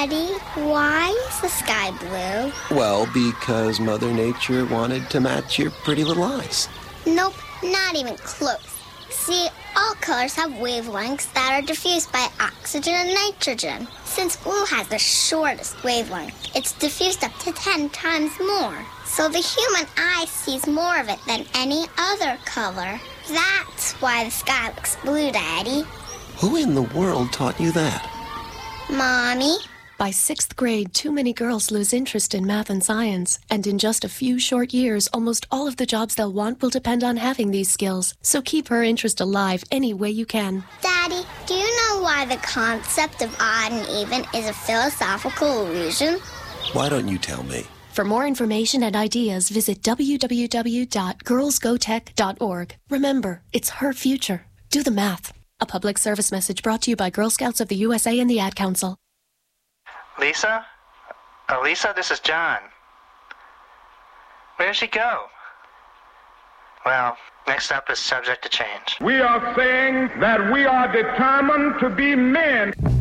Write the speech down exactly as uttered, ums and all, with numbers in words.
Daddy, why is the sky blue? Well, because Mother Nature wanted to match your pretty little eyes. Nope, not even close. See, all colors have wavelengths that are diffused by oxygen and nitrogen. Since blue has the shortest wavelength, it's diffused up to ten times more. So the human eye sees more of it than any other color. That's why the sky looks blue, Daddy. Who in the world taught you that? Mommy. By sixth grade, too many girls lose interest in math and science. And in just a few short years, almost all of the jobs they'll want will depend on having these skills. So keep her interest alive any way you can. Daddy, do you know why the concept of odd and even is a philosophical illusion? Why don't you tell me? For more information and ideas, visit w w w dot girls go tech dot org. Remember, it's her future. Do the math. A public service message brought to you by Girl Scouts of the U S A and the Ad Council. Lisa? Oh, Lisa, this is John. Where did she go? Well, next up is subject to change. We are saying that we are determined to be men.